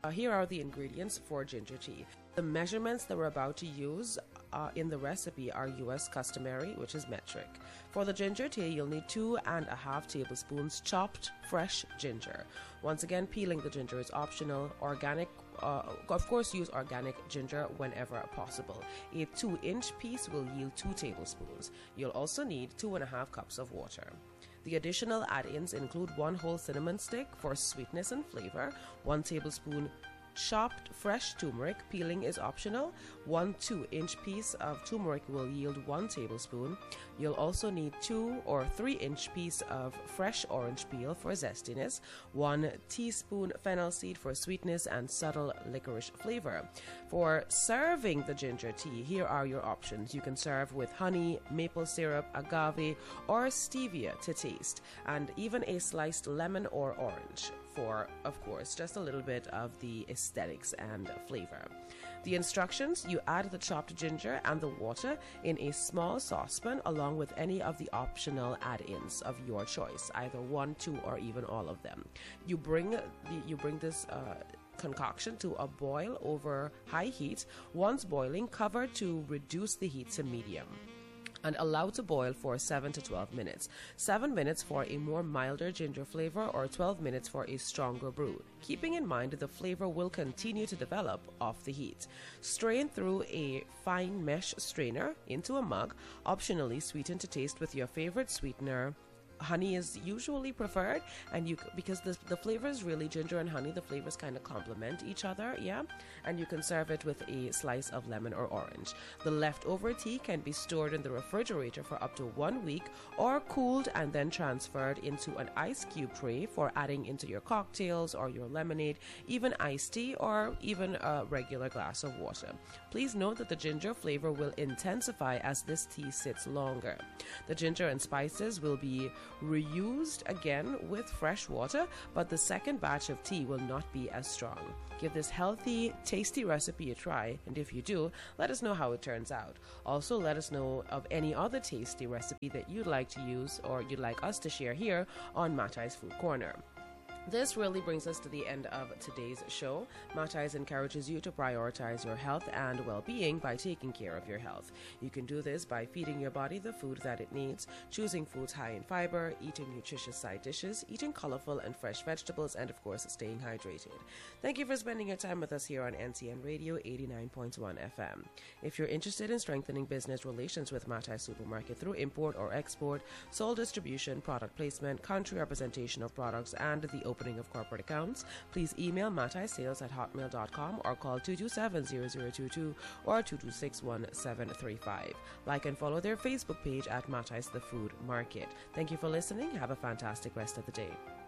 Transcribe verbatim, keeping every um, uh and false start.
Uh, here are the ingredients for ginger tea. The measurements that we're about to use uh, in the recipe are U S customary, which is metric. For the ginger tea, you'll need two and a half tablespoons chopped fresh ginger. Once again, peeling the ginger is optional. Organic, uh, of course, use organic ginger whenever possible. A two-inch piece will yield two tablespoons. You'll also need two and a half cups of water. The additional add-ins include one whole cinnamon stick for sweetness and flavor, one tablespoon chopped fresh turmeric, peeling is optional. One two-inch piece of turmeric will yield one tablespoon. You'll also need two or three-inch piece of fresh orange peel for zestiness, one teaspoon fennel seed for sweetness and subtle licorice flavor. For serving the ginger tea, here are your options. You can serve with honey, maple syrup, agave, or stevia to taste, and even a sliced lemon or orange for, of course, just a little bit of the aesthetics and flavor. The instructions: you add the chopped ginger and the water in a small saucepan along with any of the optional add-ins of your choice, either one, two, or even all of them. You bring the, you bring this uh, concoction to a boil over high heat. Once boiling, cover to reduce the heat to medium and allow to boil for seven to twelve minutes. seven minutes for a more milder ginger flavor, or twelve minutes for a stronger brew. Keeping in mind the flavor will continue to develop off the heat. Strain through a fine mesh strainer into a mug. Optionally, sweeten to taste with your favorite sweetener. Honey is usually preferred, and you because the, the flavors really, ginger and honey, the flavors kind of complement each other, yeah, and you can serve it with a slice of lemon or orange. The leftover tea can be stored in the refrigerator for up to one week or cooled and then transferred into an ice cube tray for adding into your cocktails or your lemonade, even iced tea, or even a regular glass of water. Please note that the ginger flavor will intensify as this tea sits longer. The ginger and spices will be reused again with fresh water, but the second batch of tea will not be as strong. Give this healthy, tasty recipe a try, and if you do, let us know how it turns out. Also, let us know of any other tasty recipe that you'd like to use or you'd like us to share here on Matai's Food Corner. This really brings us to the end of today's show. Matai's encourages you to prioritize your health and well-being by taking care of your health. You can do this by feeding your body the food that it needs, choosing foods high in fiber, eating nutritious side dishes, eating colorful and fresh vegetables, and of course, staying hydrated. Thank you for spending your time with us here on N T N Radio eighty-nine point one F M. If you're interested in strengthening business relations with Matai Supermarket through import or export, sole distribution, product placement, country representation of products, and the opening of corporate accounts, please email mataisales at hotmail dot com or call two two seven, zero zero two two or two two six, one seven three five. Like and follow their Facebook page at Matai's The Food Market. Thank you for listening. Have a fantastic rest of the day.